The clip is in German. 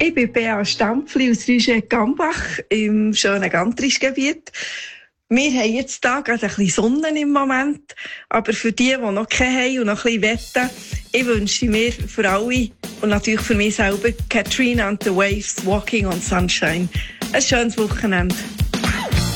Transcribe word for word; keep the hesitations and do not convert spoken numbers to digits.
Ich bin Bea Stampfli aus Rüschegg-Gambach im schönen Gantrischgebiet. Wir haben jetzt hier gerade ein bisschen Sonne im Moment, aber für die, die noch keine haben und noch ein bisschen wetten, ich wünsche mir für alle und natürlich für mich selber Katrina and the Waves, Walking on Sunshine. Ein schönes Wochenende.